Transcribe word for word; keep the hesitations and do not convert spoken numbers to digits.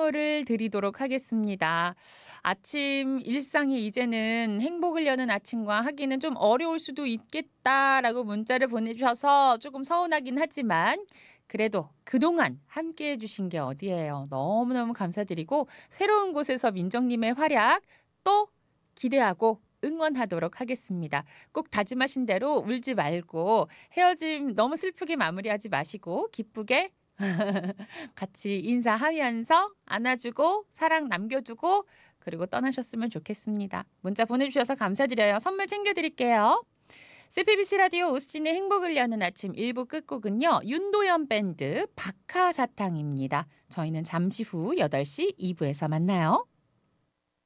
선물을 드리도록 하겠습니다. 아침 일상이 이제는 행복을 여는 아침과 하기는 좀 어려울 수도 있겠다라고 문자를 보내주셔서 조금 서운하긴 하지만 그래도 그동안 함께해 주신 게 어디예요. 너무너무 감사드리고 새로운 곳에서 민정님의 활약 또 기대하고 응원하도록 하겠습니다. 꼭 다짐하신 대로 울지 말고 헤어짐 너무 슬프게 마무리하지 마시고 기쁘게 같이 인사하면서 안아주고 사랑 남겨주고 그리고 떠나셨으면 좋겠습니다. 문자 보내주셔서 감사드려요. 선물 챙겨드릴게요. 씨피비씨 라디오 오수진의 행복을 여는 아침 일 부 끝곡은요. 윤도현 밴드 박하사탕입니다. 저희는 잠시 후 여덟 시 이 부에서 만나요.